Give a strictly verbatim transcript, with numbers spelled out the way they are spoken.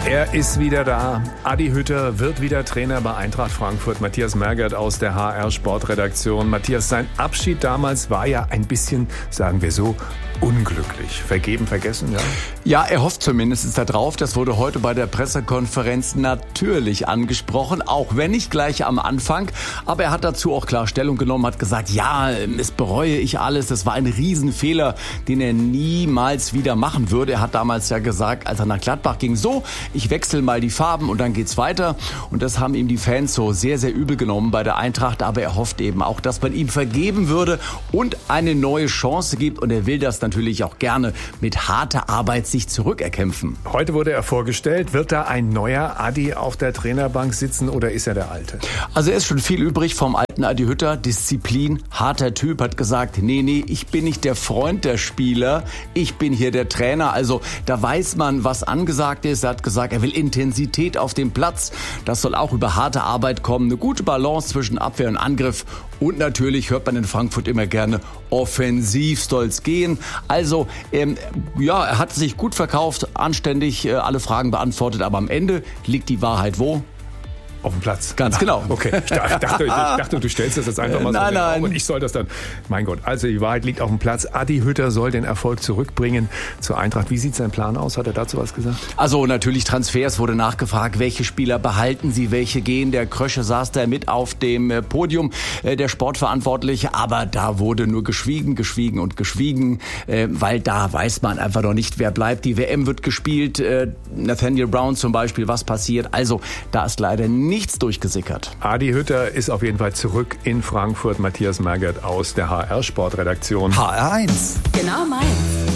Er ist wieder da. Adi Hütter wird wieder Trainer bei Eintracht Frankfurt. Matthias Mergert aus der H R Sportredaktion. Matthias, sein Abschied damals war ja ein bisschen, sagen wir so, unglücklich. Vergeben, vergessen, ja? Ja, er hofft zumindest darauf. Das wurde heute bei der Pressekonferenz natürlich angesprochen, auch wenn nicht gleich am Anfang. Aber er hat dazu auch klar Stellung genommen, hat gesagt, ja, es bereue ich alles. Das war ein Riesenfehler, den er niemals wieder machen würde. Er hat damals ja gesagt, als er nach Gladbach ging, so, ich wechsle mal die Farben und dann geht's weiter. Und das haben ihm die Fans so sehr, sehr übel genommen bei der Eintracht. Aber er hofft eben auch, dass man ihm vergeben würde und eine neue Chance gibt. Und er will das natürlich auch gerne mit harter Arbeit sich zurückerkämpfen. Heute wurde er vorgestellt. Wird da ein neuer Adi auf der Trainerbank sitzen oder ist er der Alte? Also er ist schon viel übrig vom alten Adi Hütter. Disziplin, harter Typ, hat gesagt, nee, nee, ich bin nicht der Freund der Spieler. Ich bin hier der Trainer. Also da weiß man, was angesagt ist. Er hat gesagt, er will Intensität auf dem Platz. Das soll auch über harte Arbeit kommen. Eine gute Balance zwischen Abwehr und Angriff. Und natürlich hört man in Frankfurt immer gerne, offensiv soll's gehen. Also, ähm, ja, er hat sich gut verkauft, anständig äh, alle Fragen beantwortet. Aber am Ende liegt die Wahrheit wo? Auf dem Platz. Ganz genau. Okay, ich dachte, ich dachte, du stellst das jetzt einfach mal so nein, nein. und ich soll das dann. Mein Gott, also die Wahrheit liegt auf dem Platz. Adi Hütter soll den Erfolg zurückbringen zur Eintracht. Wie sieht sein Plan aus? Hat er dazu was gesagt? Also natürlich Transfers, wurde nachgefragt, welche Spieler behalten sie, welche gehen. Der Krösche saß da mit auf dem Podium, der Sportverantwortliche. Aber da wurde nur geschwiegen, geschwiegen und geschwiegen, weil da weiß man einfach noch nicht, wer bleibt. Die W M wird gespielt. Nathaniel Brown zum Beispiel, was passiert? Also da ist leider nicht nichts durchgesickert. Adi Hütter ist auf jeden Fall zurück in Frankfurt. Matthias Mergert aus der H R Sportredaktion. H R eins. Genau meins.